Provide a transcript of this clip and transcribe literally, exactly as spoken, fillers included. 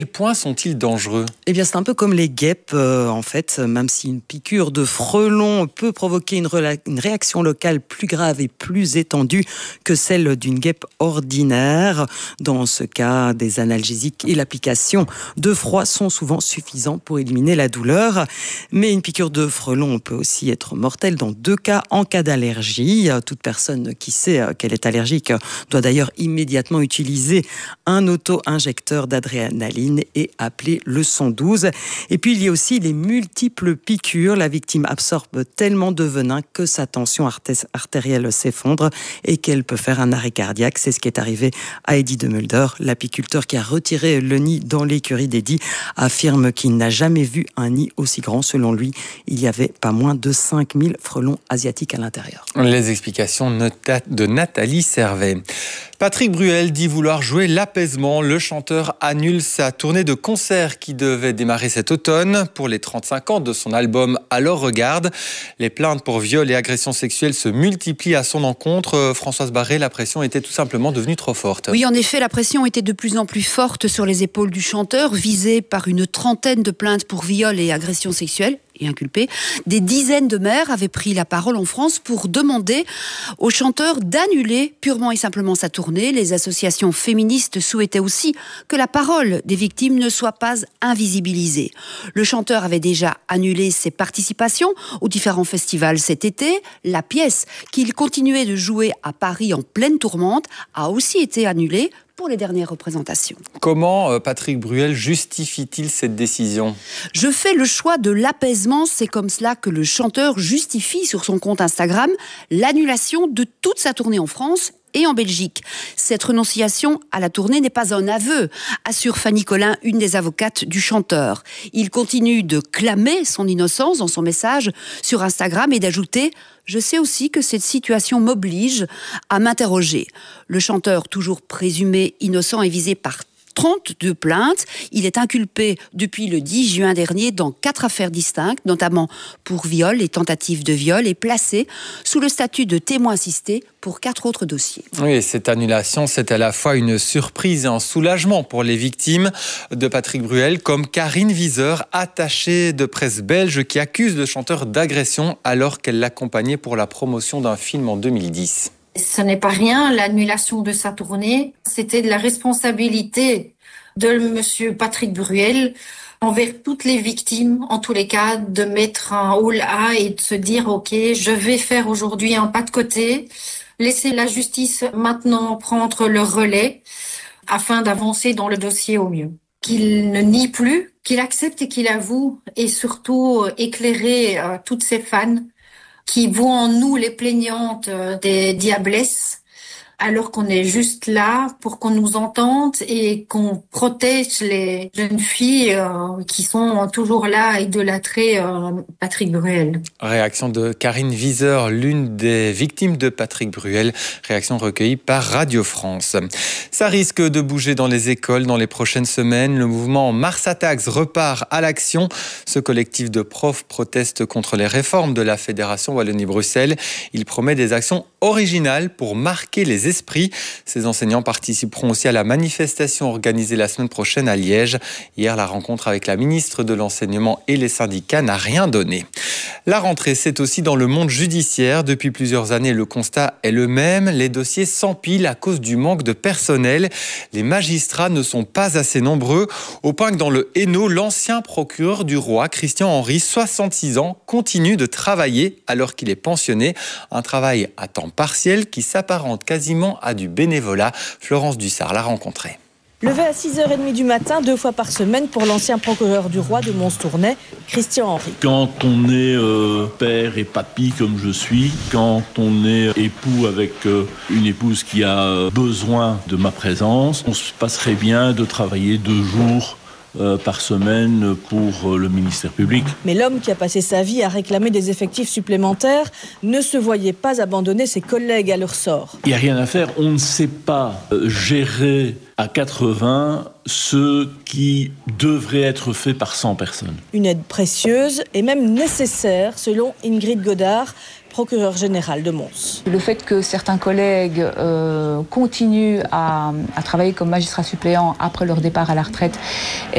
Quels points sont-ils dangereux ? Eh bien, c'est un peu comme les guêpes, euh, en fait. Même si une piqûre de frelon peut provoquer une, rela- une réaction locale plus grave et plus étendue que celle d'une guêpe ordinaire. Dans ce cas, des analgésiques et l'application de froid sont souvent suffisants pour éliminer la douleur. Mais une piqûre de frelon peut aussi être mortelle dans deux cas en cas d'allergie. Toute personne qui sait qu'elle est allergique doit d'ailleurs immédiatement utiliser un auto-injecteur d'adrénaline et appeler le cent douze. Et puis il y a aussi les multiples piqûres. La victime absorbe tellement de venin que sa tension arté- artérielle s'effondre et qu'elle peut faire un arrêt cardiaque. C'est ce qui est arrivé à Eddie de Mulder. L'apiculteur qui a retiré le nid dans l'écurie d'Eddie affirme qu'il n'a jamais vu un nid aussi grand. Selon lui, il y avait pas moins de cinq mille frelons asiatiques à l'intérieur. Les explications de Nathalie Servet. Patrick Bruel dit vouloir jouer l'apaisement. Le chanteur annule sa tournée de concerts qui devait démarrer cet automne. Pour les trente-cinq ans de son album Alors Regarde, les plaintes pour viol et agressions sexuelles se multiplient à son encontre. Françoise Barré, la pression était tout simplement devenue trop forte. Oui, en effet, la pression était de plus en plus forte sur les épaules du chanteur, visé par une trentaine de plaintes pour viol et agressions sexuelles. Et inculpé. Des dizaines de maires avaient pris la parole en France pour demander au chanteur d'annuler purement et simplement sa tournée. Les associations féministes souhaitaient aussi que la parole des victimes ne soit pas invisibilisée. Le chanteur avait déjà annulé ses participations aux différents festivals cet été. La pièce qu'il continuait de jouer à Paris en pleine tourmente a aussi été annulée pour les dernières représentations. Comment Patrick Bruel justifie-t-il cette décision ? Je fais le choix de l'apaisement, c'est comme cela que le chanteur justifie sur son compte Instagram l'annulation de toute sa tournée en France et en Belgique. Cette renonciation à la tournée n'est pas un aveu, assure Fanny Collin, une des avocates du chanteur. Il continue de clamer son innocence dans son message sur Instagram et d'ajouter « Je sais aussi que cette situation m'oblige à m'interroger ». Le chanteur, toujours présumé innocent, est visé par trente-deux plaintes. Il est inculpé depuis le dix juin dernier dans quatre affaires distinctes, notamment pour viol et tentative de viol, et placé sous le statut de témoin assisté pour quatre autres dossiers. Oui, cette annulation, c'est à la fois une surprise et un soulagement pour les victimes de Patrick Bruel, comme Karine Wieser, attachée de presse belge, qui accuse le chanteur d'agression alors qu'elle l'accompagnait pour la promotion d'un film en deux mille dix. Ce n'est pas rien, l'annulation de sa tournée. C'était de la responsabilité de monsieur Patrick Bruel envers toutes les victimes, en tous les cas, de mettre un haut-là et de se dire « Ok, je vais faire aujourd'hui un pas de côté, laisser la justice maintenant prendre le relais afin d'avancer dans le dossier au mieux. » Qu'il ne nie plus, qu'il accepte et qu'il avoue, et surtout éclairer euh, toutes ses fans qui voient en nous les plaignantes des diablesses, alors qu'on est juste là pour qu'on nous entende et qu'on protège les jeunes filles euh, qui sont toujours là à idolâtrer euh, Patrick Bruel. Réaction de Karine Wieser, l'une des victimes de Patrick Bruel. Réaction recueillie par Radio France. Ça risque de bouger dans les écoles dans les prochaines semaines. Le mouvement Mars Attacks repart à l'action. Ce collectif de profs proteste contre les réformes de la Fédération Wallonie-Bruxelles. Il promet des actions originales pour marquer les esprits. Ces enseignants participeront aussi à la manifestation organisée la semaine prochaine à Liège. Hier, la rencontre avec la ministre de l'Enseignement et les syndicats n'a rien donné. La rentrée, c'est aussi dans le monde judiciaire. Depuis plusieurs années, le constat est le même. Les dossiers s'empilent à cause du manque de personnel. Les magistrats ne sont pas assez nombreux, au point que dans le Hainaut, l'ancien procureur du roi, Christian Henry, soixante-six ans, continue de travailler alors qu'il est pensionné. Un travail à temps partiel qui s'apparente quasiment à du bénévolat. Florence Dussard l'a rencontré. Levé à six heures trente du matin, deux fois par semaine pour l'ancien procureur du roi de Mons-Tournai, Christian Henry. Quand on est euh, père et papy comme je suis, quand on est époux avec euh, une épouse qui a besoin de ma présence, on se passerait bien de travailler deux jours Euh, par semaine pour euh, le ministère public. Mais l'homme qui a passé sa vie à réclamer des effectifs supplémentaires ne se voyait pas abandonner ses collègues à leur sort. Il n'y a rien à faire, on ne sait pas euh, gérer à quatre-vingts ce qui devrait être fait par cent personnes. Une aide précieuse et même nécessaire, selon Ingrid Godard, procureure générale de Mons. Le fait que certains collègues euh, continuent à, à travailler comme magistrats suppléants après leur départ à la retraite